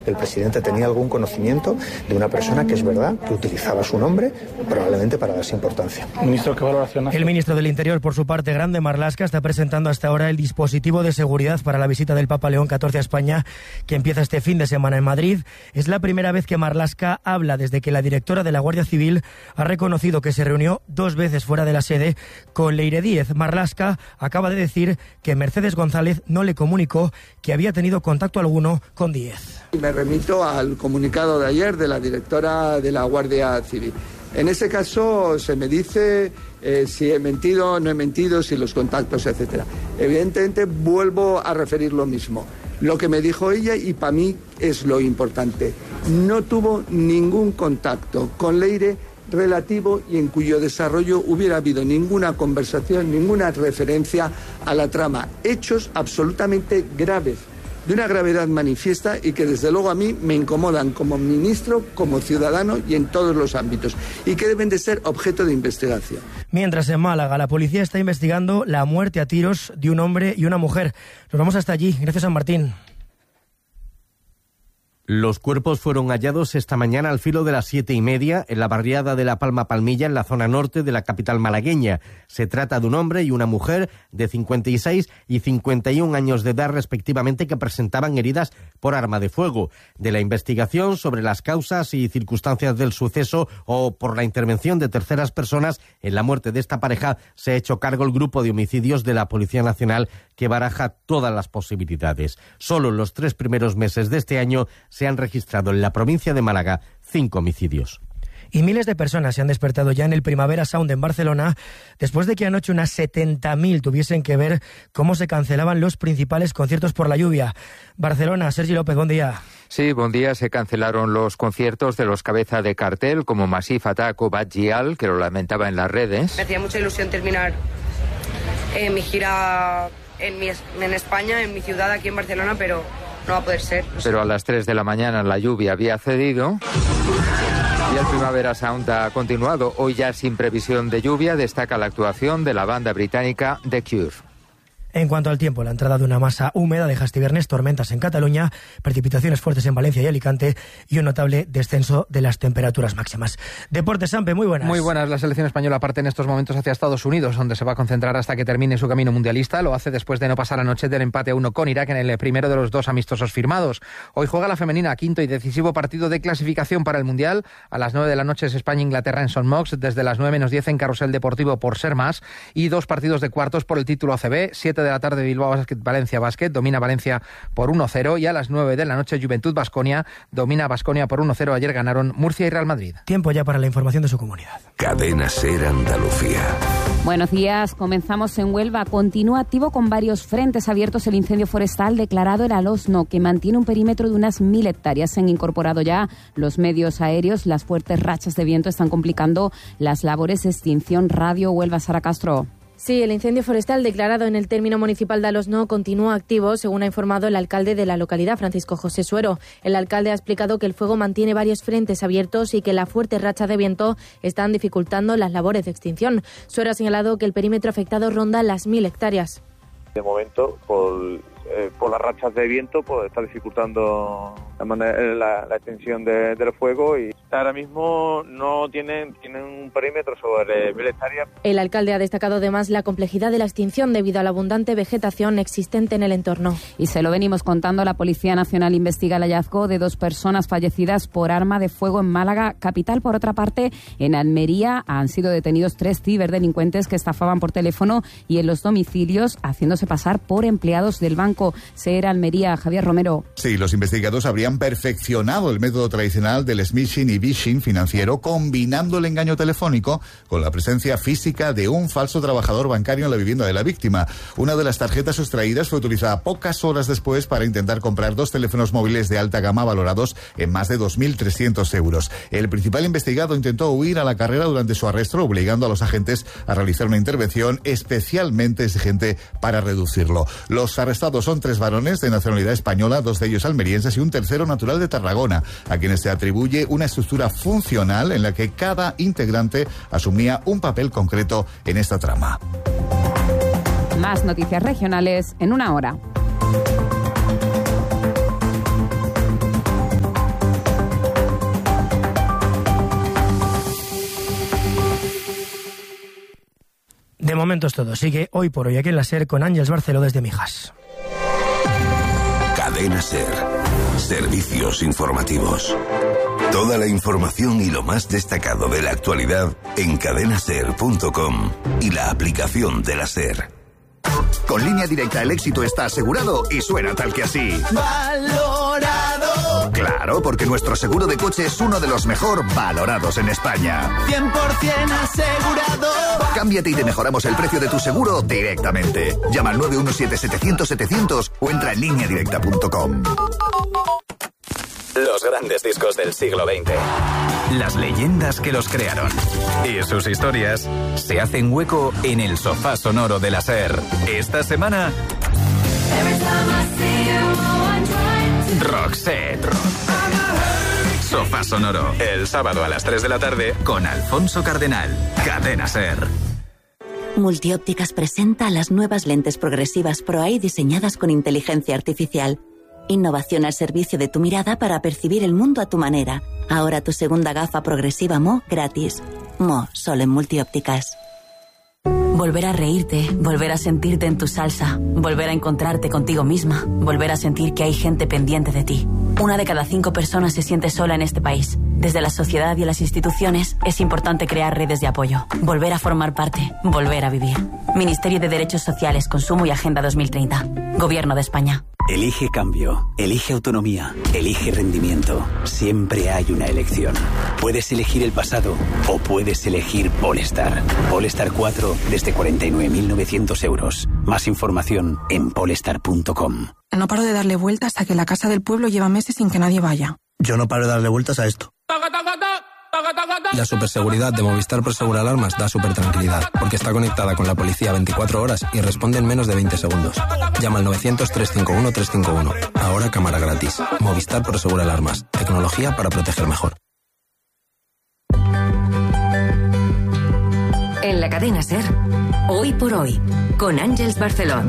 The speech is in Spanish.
El presidente tenía algún conocimiento de una persona que es verdad que utilizaba su nombre probablemente para darse importancia. Ministro, ¿qué valoración hace? El ministro del Interior, por su parte, Grande Marlaska, está presentando hasta ahora el dispositivo de seguridad para la visita del Papa León XIV a España, que empieza este fin de semana en Madrid. Es la primera vez que Marlaska habla desde que la directora de la Guardia Civil ha reconocido que se reunió 2 veces fuera de la sede con Leire Díez. Marlaska acaba de decir que Mercedes González no le comunicó que había tenido contacto alguno con Díez. Me remito al comunicado de ayer de la directora de la Guardia Civil. En ese caso se me dice si he mentido, no he mentido, si los contactos, etcétera. Evidentemente vuelvo a referir lo mismo. Lo que me dijo ella, y para mí es lo importante, no tuvo ningún contacto con Leire relativo y en cuyo desarrollo hubiera habido ninguna conversación, ninguna referencia a la trama. Hechos absolutamente graves, de una gravedad manifiesta y que desde luego a mí me incomodan como ministro, como ciudadano y en todos los ámbitos, y que deben de ser objeto de investigación. Mientras en Málaga la policía está investigando la muerte a tiros de un hombre y una mujer. Nos vamos hasta allí. Gracias, San Martín. Los cuerpos fueron hallados esta mañana al filo de las 7:30 en la barriada de La Palma Palmilla, en la zona norte de la capital malagueña. Se trata de un hombre y una mujer de 56 y 51 años de edad respectivamente, que presentaban heridas por arma de fuego. De la investigación sobre las causas y circunstancias del suceso o por la intervención de terceras personas en la muerte de esta pareja se ha hecho cargo el grupo de homicidios de la Policía Nacional, que baraja todas las posibilidades. Solo en los 3 primeros meses de este año se han registrado en la provincia de Málaga 5 homicidios. Y miles de personas se han despertado ya en el Primavera Sound en Barcelona después de que anoche unas 70.000 tuviesen que ver cómo se cancelaban los principales conciertos por la lluvia. Barcelona, Sergi López, buen día. Sí, buen día. Se cancelaron los conciertos de los cabeza de cartel como Massive Attack o Bad Gyal, que lo lamentaba en las redes. Me hacía mucha ilusión terminar mi gira en España, en mi ciudad, aquí en Barcelona, pero no va a poder ser. Pero a las 3 de la mañana la lluvia había cedido y el Primavera Sound ha continuado. Hoy ya sin previsión de lluvia, destaca la actuación de la banda británica The Cure. En cuanto al tiempo, la entrada de una masa húmeda deja este viernes tormentas en Cataluña, precipitaciones fuertes en Valencia y Alicante y un notable descenso de las temperaturas máximas. Deportes, Sampe, muy buenas. Muy buenas. La selección española parte en estos momentos hacia Estados Unidos, donde se va a concentrar hasta que termine su camino mundialista. Lo hace después de no pasar anoche del empate a 1 con Irak en el primero de los 2 amistosos firmados. Hoy juega la femenina, quinto y decisivo partido de clasificación para el Mundial. A las 9 de la noche es España-Inglaterra en St. Mox, desde las 9 menos 10 en Carrusel Deportivo por ser más, y 2 partidos de cuartos por el título ACB. 7 de la tarde Bilbao Valencia Basket, domina Valencia por 1-0, y a las 9 de la noche Juventud Baskonia, domina Baskonia por 1-0. Ayer ganaron Murcia y Real Madrid. Tiempo ya para la información de su comunidad. Cadena SER Andalucía. Buenos días, comenzamos en Huelva. Continúa activo con varios frentes abiertos el incendio forestal declarado en Alosno, que mantiene un perímetro de unas 1.000 hectáreas. Se han incorporado ya los medios aéreos. Las fuertes rachas de viento están complicando las labores de extinción. Radio Huelva, Sara Castro. Sí, el incendio forestal declarado en el término municipal de Alosno continúa activo, según ha informado el alcalde de la localidad, Francisco José Suero. El alcalde ha explicado que el fuego mantiene varios frentes abiertos y que la fuerte racha de viento están dificultando las labores de extinción. Suero ha señalado que el perímetro afectado ronda las 1.000 hectáreas. De momento, por las rachas de viento, pues está dificultando la extensión del fuego, y ahora mismo no tienen un perímetro sobre 1.000 hectáreas. El alcalde ha destacado además la complejidad de la extinción debido a la abundante vegetación existente en el entorno. Y se lo venimos contando, la Policía Nacional investiga el hallazgo de 2 personas fallecidas por arma de fuego en Málaga capital. Por otra parte, en Almería han sido detenidos 3 ciberdelincuentes que estafaban por teléfono y en los domicilios haciéndose pasar por empleados del banco. SER Almería, Javier Romero. Sí, los investigados habrían perfeccionado el método tradicional del smishing y phishing financiero, combinando el engaño telefónico con la presencia física de un falso trabajador bancario en la vivienda de la víctima. Una de las tarjetas sustraídas fue utilizada pocas horas después para intentar comprar 2 teléfonos móviles de alta gama valorados en más de 2.300 euros. El principal investigado intentó huir a la carrera durante su arresto, obligando a los agentes a realizar una intervención especialmente exigente para reducirlo. Los arrestados son 3 varones de nacionalidad española, 2 de ellos almerienses y un tercero natural de Tarragona, a quienes se atribuye una estructura funcional en la que cada integrante asumía un papel concreto en esta trama. Más noticias regionales en una hora. momento es todo. Sigue Hoy por Hoy aquí en la SER con Ángeles Barceló desde Mijas. Cadena SER. Servicios informativos. Toda la información y lo más destacado de la actualidad en cadenaser.com y la aplicación de la SER. Con Línea Directa el éxito está asegurado y suena tal que así. ¡Valorado! Claro, porque nuestro seguro de coche es uno de los mejor valorados en España. 100% asegurado. Cámbiate y te mejoramos el precio de tu seguro directamente. Llama al 917-700-700 o entra en lineadirecta.com. Los grandes discos del siglo XX. Las leyendas que los crearon. Y sus historias se hacen hueco en el sofá sonoro de la SER. Esta semana... Roxette. Sofá sonoro. El sábado a las 3 de la tarde con Alfonso Cardenal. Cadena SER. Multiópticas presenta las nuevas lentes progresivas Pro-Eye diseñadas con inteligencia artificial. Innovación al servicio de tu mirada para percibir el mundo a tu manera. Ahora tu segunda gafa progresiva Mo gratis. Mo, solo en Multiópticas. Volver a reírte, volver a sentirte en tu salsa, volver a encontrarte contigo misma, volver a sentir que hay gente pendiente de ti. 1 de cada 5 personas se siente sola en este país. Desde la sociedad y las instituciones es importante crear redes de apoyo, volver a formar parte, volver a vivir. Ministerio de Derechos Sociales, Consumo y Agenda 2030. Gobierno de España. Elige cambio, elige autonomía, elige rendimiento. Siempre hay una elección. Puedes elegir el pasado o puedes elegir Polestar. Polestar 4 desde 49.900 euros. Más información en polestar.com. No paro de darle vueltas a que la casa del pueblo lleva meses sin que nadie vaya. Yo no paro de darle vueltas a esto. La superseguridad de Movistar Prosegur Alarmas da supertranquilidad, porque está conectada con la policía 24 horas y responde en menos de 20 segundos. Llama al 900-351-351. Ahora cámara gratis. Movistar Prosegur Alarmas. Tecnología para proteger mejor. En la cadena SER, Hoy por Hoy, con Ángeles Barceló.